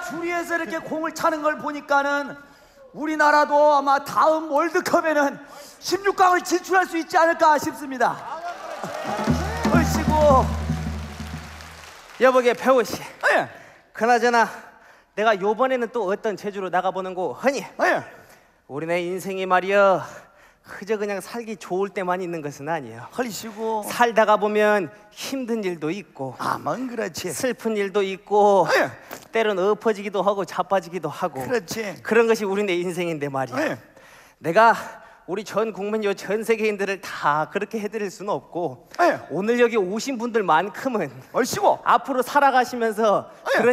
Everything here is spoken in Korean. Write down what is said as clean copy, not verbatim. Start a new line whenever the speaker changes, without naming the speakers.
둘이서 이렇게 공을 차는 걸 보니까는 우리나라도 아마 다음 월드컵에는 16강을 진출할 수 있지 않을까 싶습니다. 얼씨구.
여보게 배우씨,
예.
그나저나 내가 요번에는 또 어떤 제주로 나가보는 거 허니?
예.
우리네 인생이 말이여 그저 그냥 살기 좋을 때만 있는 것은 아니에요.
얼씨구.
살다가 보면 힘든 일도 있고
아만 그렇지.
슬픈 일도 있고
예.
때론 엎어지기도 하고 자빠지기도 하고
그렇지.
그런 것이 우리네 인생인데 말이야.
예.
내가 우리 전 국민 전 세계인들을 다 그렇게 해드릴 수는 없고
예.
오늘 여기 오신 분들만큼은
얼씨구.
앞으로 살아가시면서
예.
그런